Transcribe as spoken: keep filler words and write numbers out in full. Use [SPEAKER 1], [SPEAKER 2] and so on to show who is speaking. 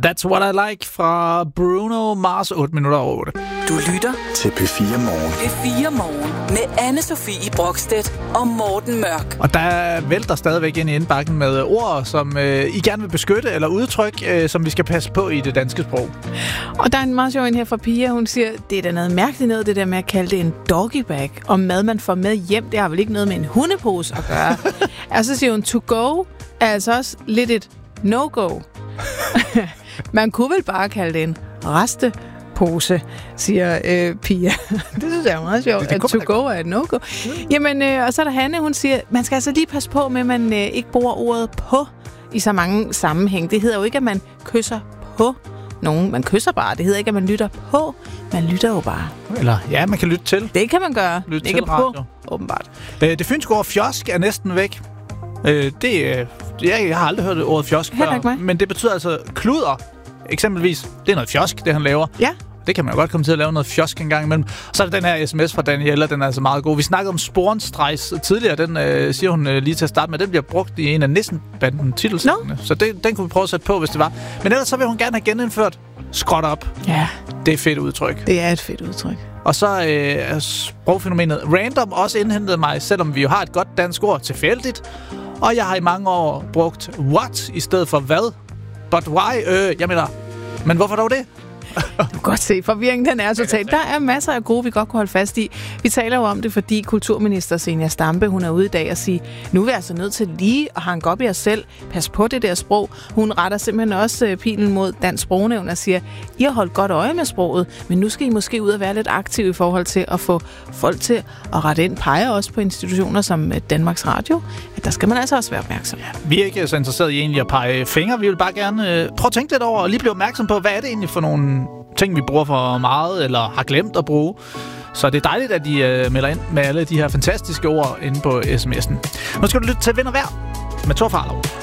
[SPEAKER 1] That's What I Like fra Bruno Mars, otte minutter over otte.
[SPEAKER 2] Du lytter
[SPEAKER 3] til P fire Morgen.
[SPEAKER 2] P fire Morgen med Anne-Sophie Brokstedt og Morten Mørk.
[SPEAKER 1] Og der vælter stadigvæk ind i indbakken med ord, som øh, I gerne vil beskytte, eller udtryk, øh, som vi skal passe på i det danske sprog.
[SPEAKER 4] Og der er en meget sjov en her fra Pia. Hun siger, det er da noget mærkeligt noget, det der med at kalde det en doggybag. Og mad, man får med hjem, det har vel ikke noget med en hundepose at gøre. Og så siger hun, to go er altså også lidt et no-go. Man kunne vel bare kalde det en restepose, siger øh, Pia. Det synes jeg er meget sjovt, at to go er et no-go. Mm. Jamen, øh, og så er der Hanne, hun siger, man skal altså lige passe på med, at man øh, ikke bruger ordet på i så mange sammenhæng. Det hedder jo ikke, at man kysser på nogen. Man kysser bare. Det hedder ikke, at man lytter på. Man lytter jo bare.
[SPEAKER 1] Eller, ja, man kan lytte til.
[SPEAKER 4] Det kan man gøre.
[SPEAKER 1] Lytte
[SPEAKER 4] ikke
[SPEAKER 1] til radio.
[SPEAKER 4] På, åbenbart.
[SPEAKER 1] Øh, det fynske ord fjosk er næsten væk. Øh, det øh, jeg, jeg har aldrig hørt ordet fjosk før, men det betyder altså kluder. Eksempelvis, det er noget fjosk, det han laver.
[SPEAKER 4] Ja.
[SPEAKER 1] Det kan man jo godt komme til at lave noget fjosk en gang imellem. Så er der den her sms fra Daniela, den er altså meget god. Vi snakkede om sporenstrejs tidligere, den øh, siger hun øh, lige til at starte med. Den bliver brugt i en af Nissen-banden titelsangene. No. Så det, den kunne vi prøve at sætte på, hvis det var. Men ellers så vil hun gerne have genindført skråt op.
[SPEAKER 4] Ja.
[SPEAKER 1] Det er et fedt udtryk.
[SPEAKER 4] Det er et fedt udtryk.
[SPEAKER 1] Og så øh, er sprogfænomenet random også indhentet mig, selvom vi jo har et godt dansk ord, tilfældigt. Og jeg har i mange år brugt what i stedet for hvad. But why? Øh, jeg mener, men hvorfor dog det?
[SPEAKER 4] Du kan godt se, forvirringen den er totalt. Der er masser af gode, vi godt kunne holde fast i. Vi taler jo om det, fordi kulturminister Zenia Stampe, hun er ude i dag og siger, nu er vi altså nødt til lige at hanke op i os selv. Pas på det der sprog. Hun retter simpelthen også pilen mod Dansk Sprognævn og siger, I har holdt godt øje med sproget, men nu skal I måske ud og være lidt aktive i forhold til at få folk til at rette ind. Peger også på institutioner som Danmarks Radio, at der skal man altså også være opmærksom. Ja,
[SPEAKER 1] vi er ikke så interesserede i egentlig at pege fingre. Vi vil bare gerne øh, prøve at tænke lidt over og lige blive opmærksom på, hvad er det egentlig for nogle ting, vi bruger for meget, eller har glemt at bruge. Så det er dejligt, at I øh, melder ind med alle de her fantastiske ord inde på sms'en. Nu skal du lytte til Vind og Vejr med Thor Farlov.